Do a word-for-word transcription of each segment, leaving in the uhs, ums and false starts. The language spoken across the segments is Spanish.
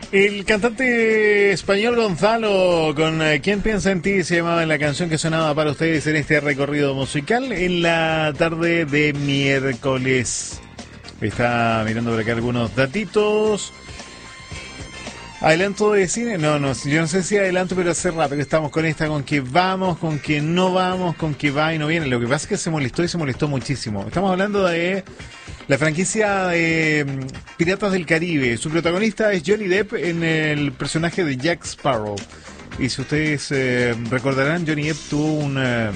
El cantante español Gonzalo, con eh, ¿Quién piensa en ti? Se llamaba la canción que sonaba para ustedes en este recorrido musical en la tarde de miércoles. Está mirando por acá algunos datitos. ¿Adelanto de cine? No, no, yo no sé si adelanto, pero hace rato que estamos con esta, con que vamos, con que no vamos, con que va y no viene. Lo que pasa es que se molestó y se molestó muchísimo. Estamos hablando de la franquicia de Piratas del Caribe. Su protagonista es Johnny Depp en el personaje de Jack Sparrow. Y si ustedes eh, recordarán, Johnny Depp tuvo un eh,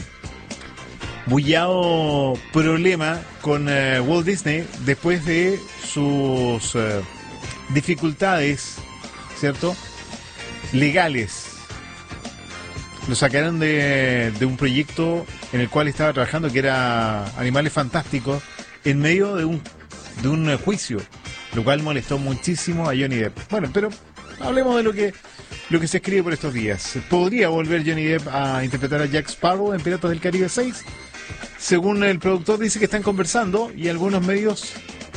bullado problema con eh, Walt Disney después de sus eh, dificultades, ¿cierto?, legales. Lo sacaron de, de un proyecto en el cual estaba trabajando, que era Animales Fantásticos, en medio de un de un juicio, lo cual molestó muchísimo a Johnny Depp. Bueno, pero hablemos de lo que lo que se escribe por estos días. ¿Podría volver Johnny Depp a interpretar a Jack Sparrow en Piratas del Caribe seis? Según el productor, dice que están conversando y algunos medios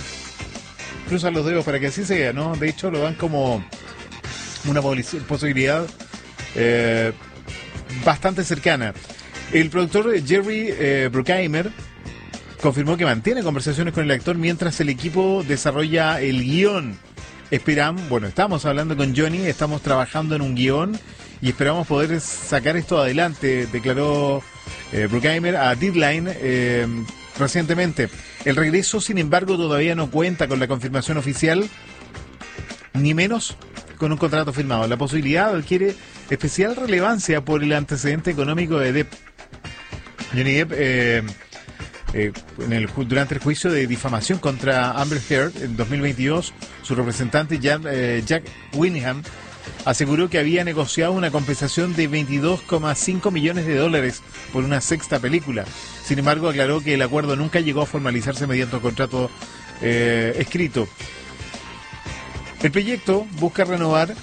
cruzan los dedos para que así sea, ¿no? De hecho, lo dan como una posibilidad eh, bastante cercana. El productor Jerry eh, Bruckheimer confirmó que mantiene conversaciones con el actor mientras el equipo desarrolla el guión. Esperamos, bueno, estamos hablando con Johnny, estamos trabajando en un guión y esperamos poder sacar esto adelante, declaró eh, Bruckheimer a Deadline eh, recientemente. El regreso, sin embargo, todavía no cuenta con la confirmación oficial, ni menos con un contrato firmado. La posibilidad adquiere especial relevancia por el antecedente económico de Depp. Johnny Depp, eh, eh, en el, durante el juicio de difamación contra Amber Heard en dos mil veintidós, su representante Jack, eh, Jack Winningham aseguró que había negociado una compensación de veintidós coma cinco millones de dólares por una sexta película. Sin embargo, aclaró que el acuerdo nunca llegó a formalizarse mediante un contrato eh, escrito. El proyecto busca renovar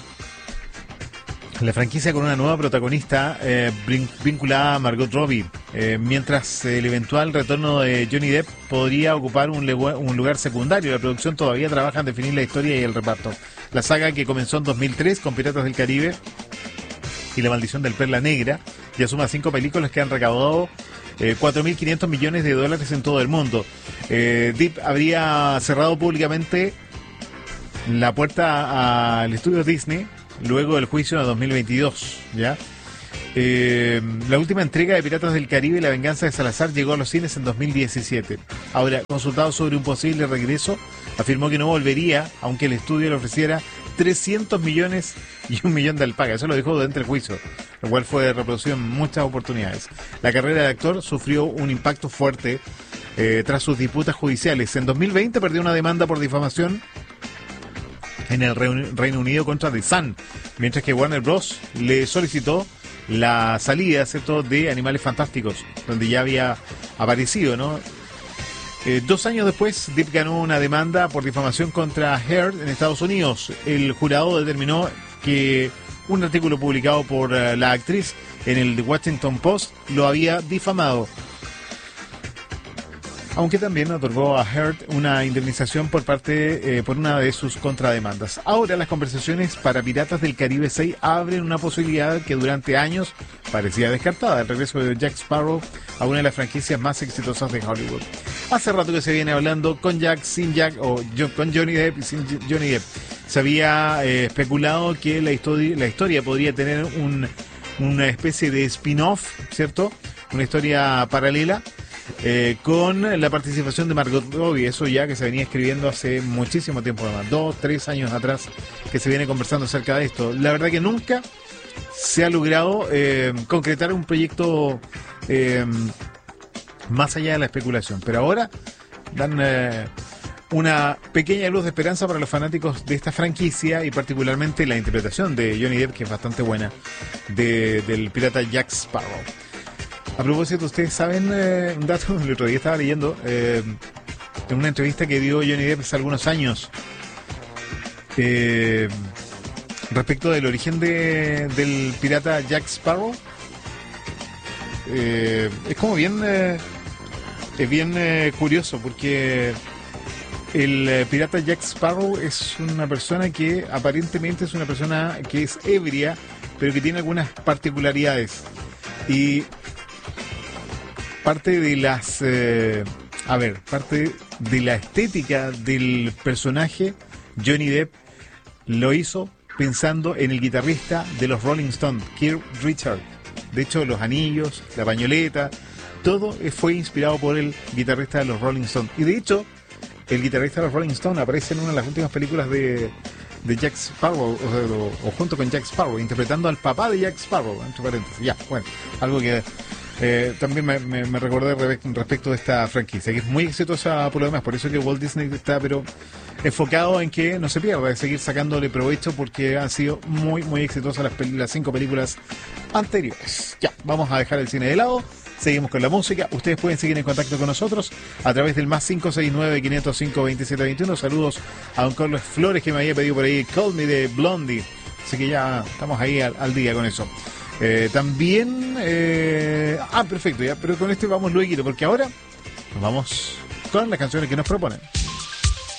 la franquicia con una nueva protagonista eh, vinculada a Margot Robbie, eh, mientras el eventual retorno de Johnny Depp podría ocupar un, un lugar secundario. La producción todavía trabaja en definir la historia y el reparto. La saga, que comenzó en dos mil tres con Piratas del Caribe y La Maldición del Perla Negra, ya suma cinco películas que han recaudado eh, cuatro mil quinientos millones de dólares en todo el mundo. Eh, Depp habría cerrado públicamente la puerta al estudio Disney luego del juicio de dos mil veintidós, ¿ya? Eh, la última entrega de Piratas del Caribe, La Venganza de Salazar, llegó a los cines en dos mil diecisiete. Ahora, consultado sobre un posible regreso, afirmó que no volvería, aunque el estudio le ofreciera trescientos millones y un millón de alpaca. Eso lo dijo durante el juicio, lo cual fue reproducido en muchas oportunidades. La carrera de actor sufrió un impacto fuerte eh, tras sus disputas judiciales. En dos mil veinte perdió una demanda por difamación en el Reino Unido contra The Sun, mientras que Warner Bros. Le solicitó la salida, ¿cierto?, de Animales Fantásticos, donde ya había aparecido, ¿no? Eh, dos años después, Depp ganó una demanda por difamación contra Heard en Estados Unidos. El jurado determinó que un artículo publicado por uh, la actriz en el The Washington Post lo había difamado, aunque también otorgó a Heard una indemnización por parte eh, por una de sus contrademandas. Ahora las conversaciones para Piratas del Caribe seis abren una posibilidad que durante años parecía descartada: el regreso de Jack Sparrow a una de las franquicias más exitosas de Hollywood. Hace rato que se viene hablando con Jack, sin Jack, o con Johnny Depp y sin Johnny Depp. Se había eh, especulado que la historia, la historia podría tener un, una especie de spin-off, ¿cierto? Una historia paralela, Eh, con la participación de Margot Robbie. Eso ya que se venía escribiendo hace muchísimo tiempo, además, dos, tres años atrás, que se viene conversando acerca de esto. La verdad que nunca se ha logrado eh, concretar un proyecto eh, más allá de la especulación, pero ahora dan eh, una pequeña luz de esperanza para los fanáticos de esta franquicia, y particularmente la interpretación de Johnny Depp, que es bastante buena, de, del pirata Jack Sparrow. A propósito, ustedes saben eh, un dato, el otro día estaba leyendo eh, en una entrevista que dio Johnny Depp hace algunos años eh, respecto del origen de, del pirata Jack Sparrow. Eh, es como bien eh, es bien eh, curioso, porque el eh, pirata Jack Sparrow es una persona que aparentemente es una persona que es ebria, pero que tiene algunas particularidades. Y parte de las... Eh, a ver, parte de la estética del personaje, Johnny Depp lo hizo pensando en el guitarrista de los Rolling Stones, Keith Richards. De hecho, los anillos, la pañoleta, todo fue inspirado por el guitarrista de los Rolling Stones. Y de hecho, el guitarrista de los Rolling Stones aparece en una de las últimas películas de, de Jack Sparrow, o, o, o junto con Jack Sparrow, interpretando al papá de Jack Sparrow, entre paréntesis. Ya, bueno, algo que eh, también me, me, me recordé respecto de esta franquicia, que es muy exitosa por lo demás. Por eso que Walt Disney está, pero enfocado en que no se pierda, de seguir sacándole provecho, porque han sido muy, muy exitosas las, las cinco películas anteriores. Ya, vamos a dejar el cine de lado. Seguimos con la música. Ustedes pueden seguir en contacto con nosotros a través del más cinco seis nueve, quinientos cinco, veintisiete veintiuno. Saludos a don Carlos Flores, que me había pedido por ahí Call Me de Blondie. Así que ya estamos ahí al, al día con eso. Eh, también... Eh, ah, perfecto, ya. Pero con esto vamos luego, porque ahora nos vamos con las canciones que nos proponen.